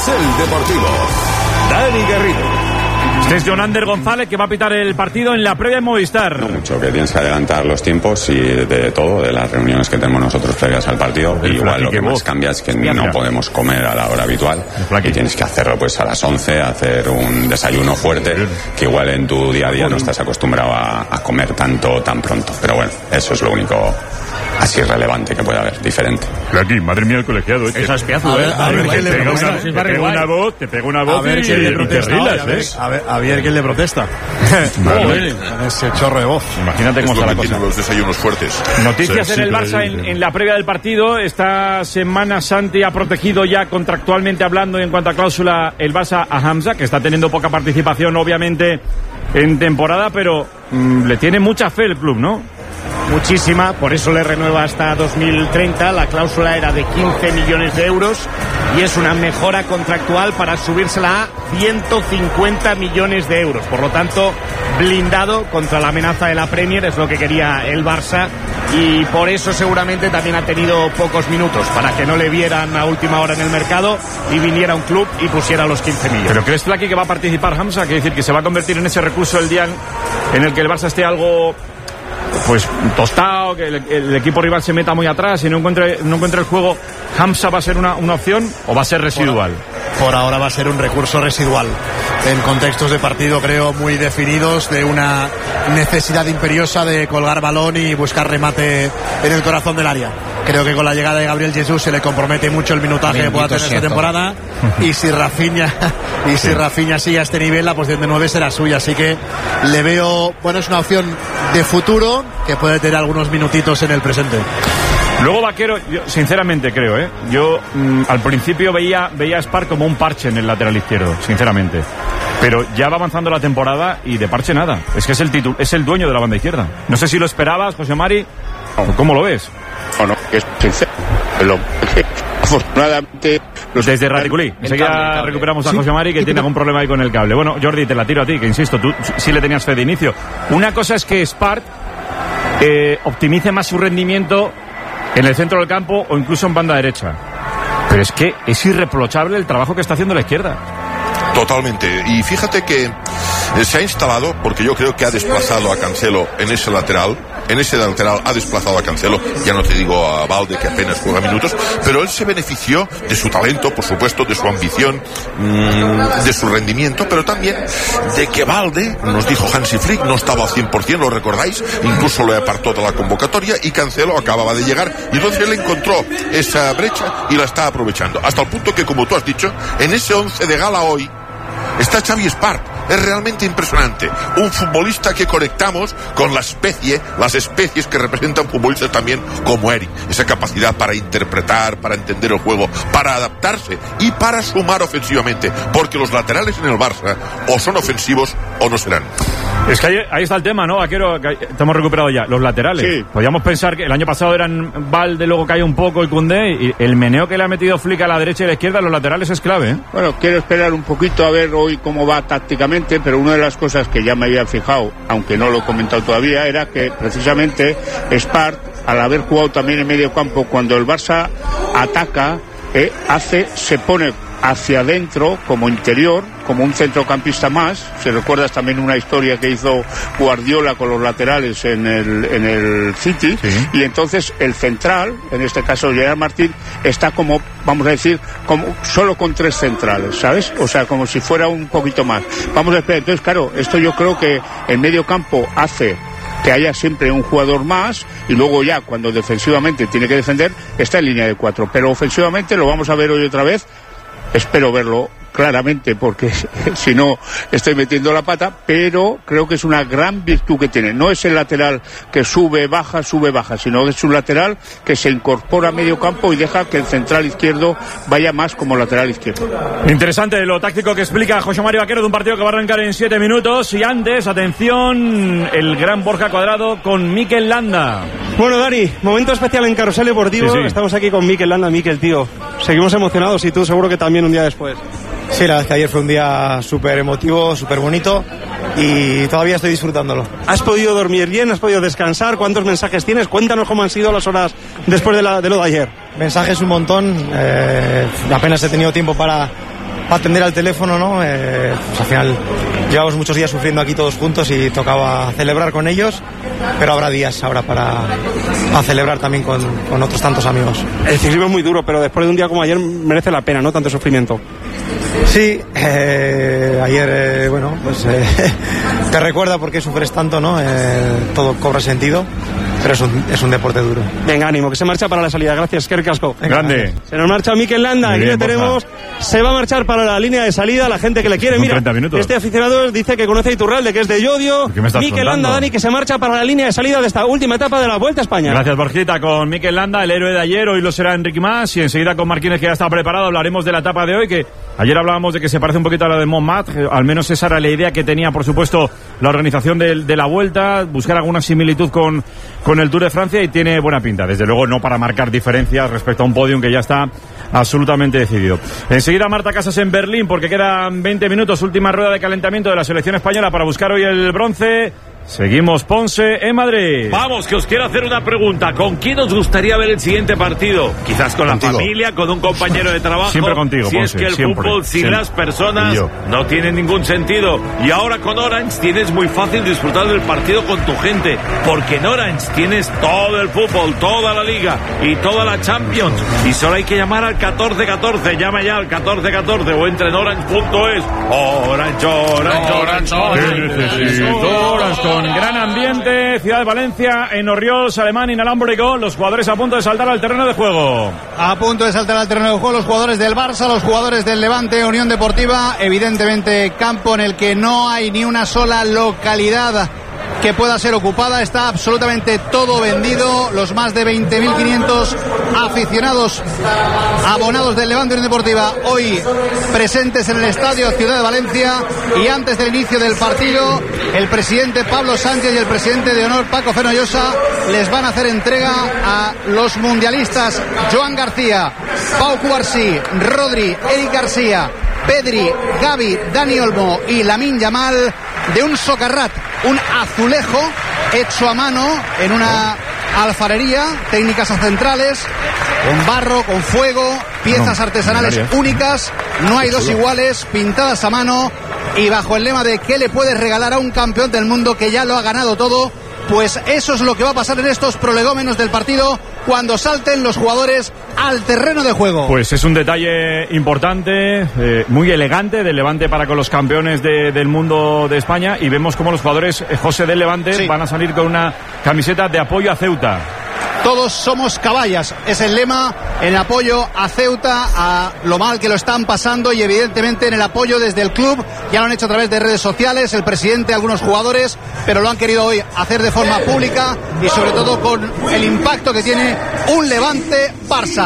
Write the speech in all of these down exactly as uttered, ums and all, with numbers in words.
Carrusel Deportivo. Dani Garrido. Este es Jonander González, que va a pitar el partido en la previa en Movistar. No mucho, que tienes que adelantar los tiempos y de todo, de las reuniones que tenemos nosotros previas al partido. El Igual lo que vos. más cambia es que Mira, no mira. podemos comer a la hora habitual y tienes que hacerlo pues a las once, hacer un desayuno fuerte, que igual en tu día a día no estás acostumbrado a, a comer tanto tan pronto. Pero bueno, eso es lo único así relevante que puede haber, diferente. Aquí, madre mía, el colegiado este. Eso es piazo, a ver, ¿eh? a ver, A ver te quién le pega protesta. una, Sí, te pega igual. una voz, te pega una voz A ver y, quién le y te protesta. rilas, A ver, ¿eh? a ver, a ver quién le protesta. Vale. Con ese chorro de voz. Imagínate cómo Es está lo la que cosa. tienen los desayunos fuertes. Noticias Sí, en el sí, Barça sí, en, sí. en la previa del partido. Esta semana Santi ha protegido ya contractualmente hablando y en cuanto a cláusula el Barça a Hamza, que está teniendo poca participación obviamente en temporada, pero mmm, le tiene mucha fe el club, ¿no? Muchísima, por eso le renueva hasta dos mil treinta. La cláusula era de quince millones de euros y es una mejora contractual para subírsela a ciento cincuenta millones de euros. Por lo tanto, blindado contra la amenaza de la Premier, es lo que quería el Barça, y por eso seguramente también ha tenido pocos minutos, para que no le vieran a última hora en el mercado y viniera un club y pusiera los quince millones. ¿Pero crees, Flaky, que va a participar Hamza? Quiere decir que se va a convertir en ese recurso el día en, en el que el Barça esté algo pues tostado, que el, el equipo rival se meta muy atrás y no encuentre, no encuentre el juego. ¿Hamza va a ser una, una opción o va a ser residual? Por, por ahora va a ser un recurso residual. En contextos de partido, creo, muy definidos, de una necesidad imperiosa de colgar balón y buscar remate en el corazón del área. Creo que con la llegada de Gabriel Jesús se le compromete mucho el minutaje que pueda tener esta temporada. Y si Rafinha y si Rafinha sigue a este nivel, la posición de nueve será suya. Así que le veo, bueno, es una opción de futuro que puede tener algunos minutitos en el presente. Luego Vaquero, yo sinceramente creo, ¿eh? Yo mmm, al principio veía, veía a Spar como un parche en el lateral izquierdo, sinceramente. Pero ya va avanzando la temporada y de parche nada. Es que es el titul- es el dueño de la banda izquierda. No sé si lo esperabas, José Mari. ¿Cómo lo ves? No, no, es sincero. Lo, afortunadamente. Los... Desde Raticulí. Enseguida recuperamos a José Mari, que sí, tiene algún problema ahí con el cable. Bueno, Jordi, te la tiro a ti, que insisto, tú sí le tenías fe de inicio. Una cosa es que Spart eh, optimice más su rendimiento en el centro del campo o incluso en banda derecha. Pero es que es irreprochable el trabajo que está haciendo la izquierda. Totalmente. Y fíjate que se ha instalado, porque yo creo que ha desplazado a Cancelo en ese lateral. En ese lateral ha desplazado a Cancelo, ya no te digo a Valde, que apenas juega minutos, pero él se benefició de su talento, por supuesto, de su ambición, mmm, de su rendimiento, pero también de que Valde, nos dijo Hansi Flick, no estaba al cien por ciento, lo recordáis, incluso lo apartó de la convocatoria, y Cancelo acababa de llegar, y entonces él encontró esa brecha y la está aprovechando, hasta el punto que, como tú has dicho, en ese once de gala hoy está Xavi Espart. Es realmente impresionante. Un futbolista que conectamos con la especie, las especies que representan futbolistas también como Eric. Esa capacidad para interpretar, para entender el juego, para adaptarse y para sumar ofensivamente. Porque los laterales en el Barça o son ofensivos o no serán. Es que ahí, ahí está el tema, ¿no, Vaquero? Que te hemos recuperado ya. Los laterales. Sí. Podríamos pensar que el año pasado eran Valde, luego cayó un poco y Koundé, y el meneo que le ha metido Flick a la derecha y a la izquierda, los laterales es clave, ¿eh? Bueno, quiero esperar un poquito a ver hoy cómo va tácticamente, pero una de las cosas que ya me había fijado, aunque no lo he comentado todavía, era que precisamente Spart, al haber jugado también en medio campo, cuando el Barça ataca, eh, hace, se pone hacia adentro como interior, como un centrocampista más. Si recuerdas también una historia que hizo Guardiola con los laterales en el, en el City, sí. Y entonces el central, en este caso Gerard Martín, está como, vamos a decir, como solo con tres centrales, ¿sabes? O sea, como si fuera un poquito más. Vamos a esperar. Entonces, claro, esto yo creo que el medio campo hace que haya siempre un jugador más, y luego ya cuando defensivamente tiene que defender está en línea de cuatro, pero ofensivamente lo vamos a ver hoy otra vez. Espero verlo claramente, porque si no estoy metiendo la pata, pero creo que es una gran virtud que tiene. No es el lateral que sube, baja, sube, baja, sino que es un lateral que se incorpora a medio campo y deja que el central izquierdo vaya más como lateral izquierdo. Interesante lo táctico que explica José Mario Vaquero de un partido que va a arrancar en siete minutos. Y antes, atención, el gran Borja Cuadrado con Mikel Landa. Bueno, Dani, momento especial en Carrusel Deportivo. Sí, sí. Estamos aquí con Mikel Landa. Mikel, tío, seguimos emocionados, y tú seguro que también un día después. Sí, la verdad es que ayer fue un día súper emotivo, súper bonito, y todavía estoy disfrutándolo. ¿Has podido dormir bien? ¿Has podido descansar? ¿Cuántos mensajes tienes? Cuéntanos cómo han sido las horas después de, la, de lo de ayer. Mensajes un montón, eh, apenas he tenido tiempo para, atender al teléfono, ¿no? Eh, pues al final llevamos muchos días sufriendo aquí todos juntos y tocaba celebrar con ellos, pero habrá días ahora para, para celebrar también con, con otros tantos amigos. El ciclismo es muy duro, pero después de un día como ayer merece la pena, ¿no? Tanto sufrimiento. Sí, eh, ayer, eh, bueno, pues eh, te recuerda por qué sufres tanto, ¿no? Eh, todo cobra sentido, pero es un, es un deporte duro. Venga, ánimo, que se marcha para la salida. Gracias, Kerr Casco. Grande. Se nos marcha Mikel Landa, aquí le tenemos. Se va a marchar para la línea de salida, la gente que le quiere. Mira, este aficionado dice que conoce a Iturralde, que es de Llodio. Mikel Landa, Dani, que se marcha para la línea de salida de esta última etapa de la Vuelta a España. Gracias, Borjita, con Mikel Landa, el héroe de ayer. Hoy lo será Enrique Mas y enseguida con Marquínez, que ya está preparado, hablaremos de la etapa de hoy, que ayer hablábamos de que se parece un poquito a la de Montmartre. Al menos esa era la idea que tenía, por supuesto, la organización de, de la Vuelta, buscar alguna similitud con, con el Tour de Francia, y tiene buena pinta. Desde luego no para marcar diferencias respecto a un podium que ya está absolutamente decidido. Enseguida Marta Casas en Berlín, porque quedan veinte minutos, última rueda de calentamiento de la selección española para buscar hoy el bronce. Seguimos Ponce en Madrid. Vamos, que os quiero hacer una pregunta. ¿Con quién os gustaría ver el siguiente partido? Quizás con contigo. La familia, con un compañero de trabajo. Siempre contigo, Si Ponce, es que el siempre, fútbol sin siempre. las personas no tiene ningún sentido. Y ahora con Orange tienes muy fácil disfrutar del partido con tu gente, porque en Orange tienes todo el fútbol, toda la liga y toda la Champions. Y solo hay que llamar al catorce catorce. Llama ya al catorce catorce o entra en orange punto es. Orange, Orange, Orange, Orange. Orange con gran ambiente, Ciudad de Valencia, en Orriols, Alemán, inalámbrico, los jugadores a punto de saltar al terreno de juego. A punto de saltar al terreno de juego los jugadores del Barça, los jugadores del Levante, Unión Deportiva, evidentemente campo en el que no hay ni una sola localidad que pueda ser ocupada, está absolutamente todo vendido. Los más de veinte mil quinientos aficionados abonados del Levante Unión Deportiva hoy presentes en el estadio Ciudad de Valencia, y antes del inicio del partido el presidente Pablo Sánchez y el presidente de honor Paco Fenollosa les van a hacer entrega a los mundialistas Joan García, Pau Cubarsí, Rodri, Eric García, Pedri, Gavi, Dani Olmo y Lamine Yamal, de un socarrat, un azulejo hecho a mano en una alfarería, técnicas centrales, con barro, con fuego, piezas no, artesanales únicas, no hay dos iguales, pintadas a mano, y bajo el lema de ¿qué le puedes regalar a un campeón del mundo que ya lo ha ganado todo? Pues eso es lo que va a pasar en estos prolegómenos del partido cuando salten los jugadores al terreno de juego. Pues es un detalle importante, eh, muy elegante del Levante para con los campeones de, del mundo de España, y vemos cómo los jugadores eh, José del Levante sí. van a salir con una camiseta de apoyo a Ceuta. Todos somos caballas, es el lema, en apoyo a Ceuta, a lo mal que lo están pasando, y evidentemente en el apoyo desde el club. Ya lo han hecho a través de redes sociales, el presidente, algunos jugadores, pero lo han querido hoy hacer de forma pública y sobre todo con el impacto que tiene un Levante-Barça.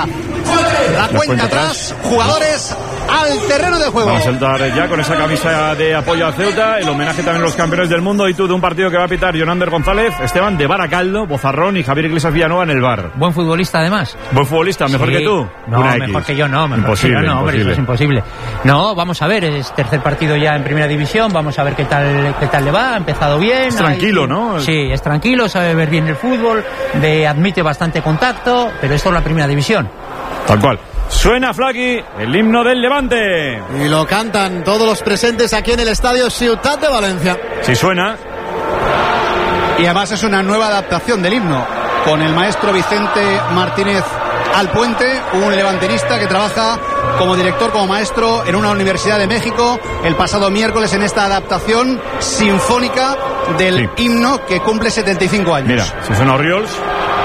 La cuenta atrás, jugadores al terreno de juego. Vamos a saltar ya con esa camisa de apoyo a Ceuta, el homenaje también a los campeones del mundo, y tú de un partido que va a pitar Jonander González, Esteban de Baracaldo, Bozarrón y Javier Iglesias Villanueva en el bar. Buen futbolista además. Buen futbolista, mejor sí. que tú. No, Una mejor X. que yo no, mejor imposible, que yo no, hombre, eso es imposible. No, vamos a ver, es tercer partido ya en primera división, vamos a ver qué tal qué tal le va, ha empezado bien. Es tranquilo, hay, ¿no? Sí, es tranquilo, sabe ver bien el fútbol, de, admite bastante contacto, pero esto es la primera división. Tal cual. Suena, Flaky, el himno del Levante. Y lo cantan todos los presentes aquí en el estadio Ciutat de Valencia. Sí suena. Y además es una nueva adaptación del himno, con el maestro Vicente Martínez Alpuente, un levantinista que trabaja como director, como maestro en una universidad de México, el pasado miércoles en esta adaptación sinfónica del sí. himno que cumple setenta y cinco años. Mira, si suena Orriols.